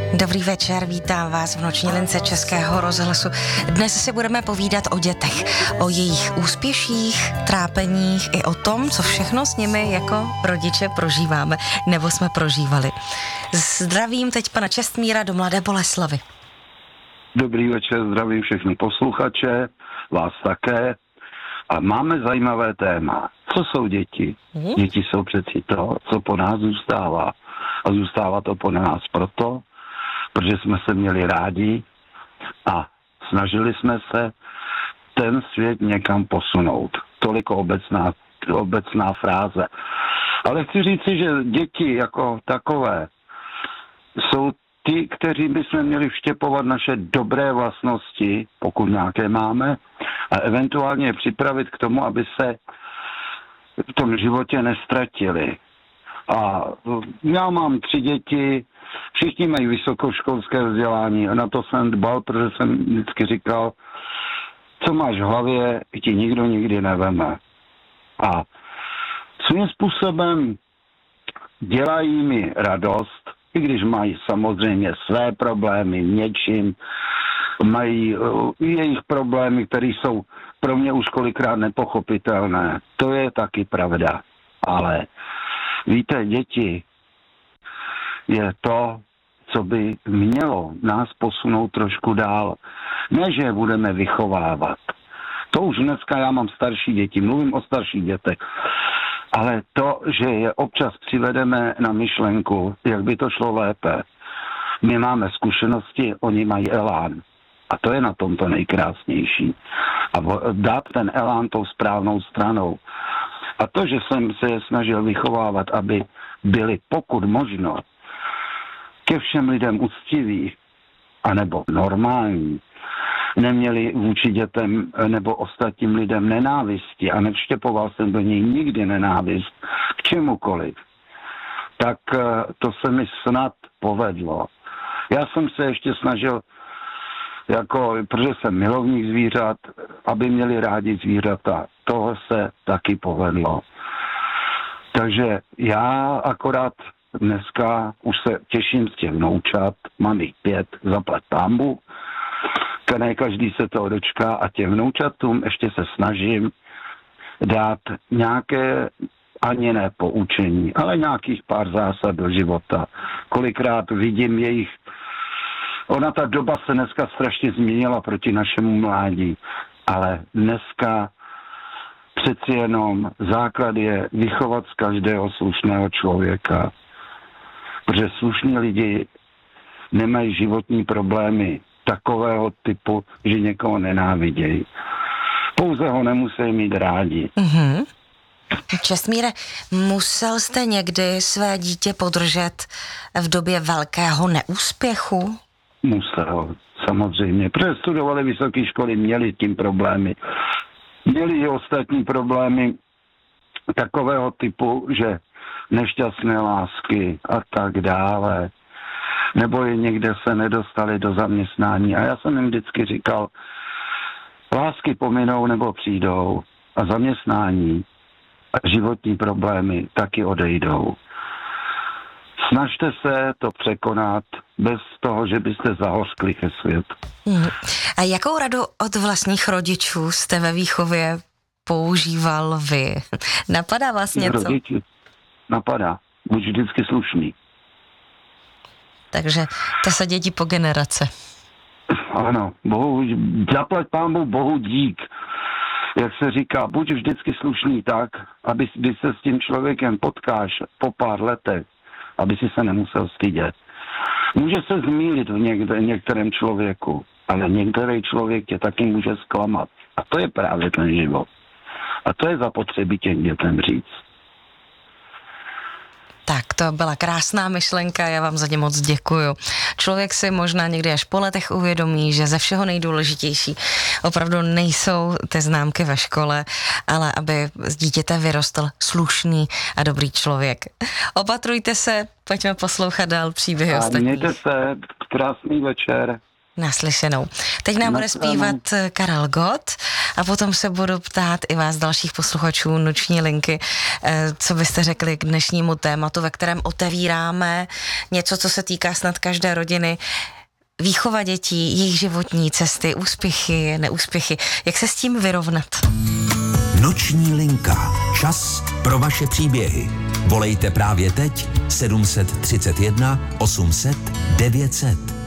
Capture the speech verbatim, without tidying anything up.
Dobrý večer, vítám vás v noční lince Českého rozhlasu. Dnes si budeme povídat o dětech, o jejich úspěších, trápeních i o tom, co všechno s nimi jako rodiče prožíváme, nebo jsme prožívali. Zdravím teď pana Čestmíra do Mladé Boleslavi. Dobrý večer, zdravím všechny posluchače, vás také. A máme zajímavé téma. Co jsou děti? Mm. Děti jsou přeci to, co po nás zůstává. A zůstává to po nás proto, protože jsme se měli rádi a snažili jsme se ten svět někam posunout. Toliko obecná, obecná fráze. Ale chci říci, že děti jako takové jsou ty, kteří bychom měli vštěpovat naše dobré vlastnosti, pokud nějaké máme, a eventuálně je připravit k tomu, aby se v tom životě nestratili. A já mám tři děti, všichni mají vysokoškolské vzdělání a na to jsem dbal, protože jsem vždycky říkal, co máš v hlavě, ti nikdo nikdy neveme. A svým způsobem dělají mi radost, i když mají samozřejmě své problémy něčím, mají uh, jejich problémy, které jsou pro mě už kolikrát nepochopitelné. To je taky pravda. Ale víte, děti je to, co by mělo nás posunout trošku dál. Ne, že je budeme vychovávat. To už dneska já mám starší děti, mluvím o starších dětech. Ale to, že je občas přivedeme na myšlenku, jak by to šlo lépe. My máme zkušenosti, oni mají elán. A to je na tom to nejkrásnější. A dát ten elán tou správnou stranou. A to, že jsem se je snažil vychovávat, aby byli pokud možno ke všem lidem uctiví, anebo normální, neměli vůči dětem nebo ostatním lidem nenávisti a nevštěpoval jsem do něj nikdy nenávist k čemukoliv, tak to se mi snad povedlo. Já jsem se ještě snažil, jako, protože jsem milovník zvířat, aby měli rádi zvířata. Toho se taky povedlo. Takže já akorát dneska už se těším z těch vnoučat, mám jich pět, zaplať pánbu, ne každý se toho dočká a těm vnoučatům ještě se snažím dát nějaké ani ne poučení, ale nějakých pár zásad do života. Kolikrát vidím jejich, ona ta doba se dneska strašně změnila proti našemu mládí, ale dneska přeci jenom základ je vychovat z každého slušného člověka, protože slušní lidi nemají životní problémy takového typu, že někoho nenávidějí. Pouze ho nemusí mít rádi. Mm-hmm. Čestmíre, musel jste někdy své dítě podržet v době velkého neúspěchu? Musel, samozřejmě. Protože studovali vysoké školy, měli tím problémy. Měli i ostatní problémy takového typu, že nešťastné lásky a tak dále. Nebo je někde se nedostali do zaměstnání. A já jsem jim vždycky říkal, lásky pominou nebo přijdou a zaměstnání a životní problémy taky odejdou. Snažte se to překonat bez toho, že byste zahořkli ke světu. Hmm. A jakou radu od vlastních rodičů jste ve výchově používal vy? Napadá vás něco? Rodiči napadá. Buď vždycky slušný. Takže to se dědí po generace. Ano, bohu, zaplať pánbu bohu dík. Jak se říká, buď vždycky slušný tak, aby když se s tím člověkem potkáš po pár letech, aby si se nemusel stydět. Může se zmýlit v někde, některém člověku, ale některý člověk tě taky může zklamat. A to je právě ten život. A to je zapotřebí těm dětem říct. Tak, to byla krásná myšlenka, já vám za ně moc děkuju. Člověk si možná někdy až po letech uvědomí, že ze všeho nejdůležitější opravdu nejsou ty známky ve škole, ale aby z dítěte vyrostl slušný a dobrý člověk. Opatrujte se, pojďme poslouchat dál příběhy ostatních. Mějte se, krásný večer. Naslyšenou. Teď nám bude zpívat Karel Gott a potom se budu ptát i vás, dalších posluchačů Noční linky, co byste řekli k dnešnímu tématu, ve kterém otevíráme něco, co se týká snad každé rodiny, výchova dětí, jejich životní cesty, úspěchy, neúspěchy. Jak se s tím vyrovnat? Noční linka. Čas pro vaše příběhy. Volejte právě teď sedm set třicet jedna osm set devět set.